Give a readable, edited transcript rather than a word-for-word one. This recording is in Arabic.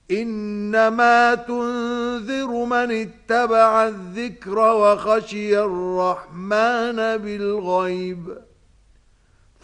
إنما تنذر من اتبع الذكر وخشي الرحمن بالغيب.